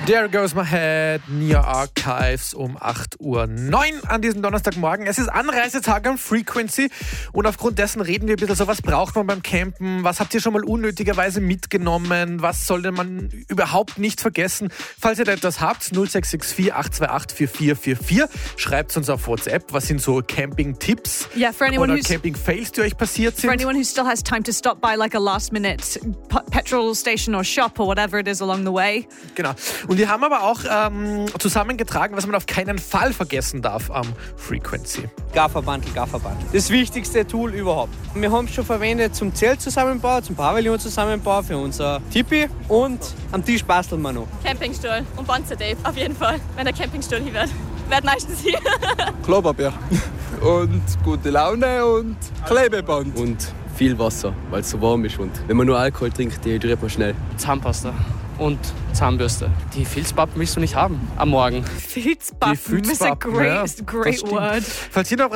There Goes My Head, Neo Archives um 8:09 Uhr an diesem Donnerstagmorgen. Es ist Anreisetag am Frequency und aufgrund dessen reden wir ein bisschen so, was braucht man beim Campen, was habt ihr schon mal unnötigerweise mitgenommen, was sollte man überhaupt nicht vergessen. Falls ihr da etwas habt, 0664 828 4444, schreibt uns auf WhatsApp, was sind so Camping-Tipps oder Camping-Fails, die euch passiert sind. For anyone who still has time to stop by like a last-minute petrol station or shop or whatever it is along the way. Genau. Und wir haben aber auch zusammengetragen, was man auf keinen Fall vergessen darf am Frequency. Gafferbandel. Das wichtigste Tool überhaupt. Wir haben es schon verwendet zum Zeltzusammenbau, zum Pavillonzusammenbau, für unser Tipi und am Tisch basteln wir noch. Campingstuhl und Bonzer-Tape, auf jeden Fall, wenn der Campingstuhl hier wird. Wird meistens hier. Klopapier und gute Laune und Klebeband. Und viel Wasser, weil es so warm ist. Und wenn man nur Alkohol trinkt, dehydriert man schnell. Zahnpasta und Zahnbürste. Die Filzpappen willst du nicht haben am Morgen. Filzpappen is a great word. Falls ihr noch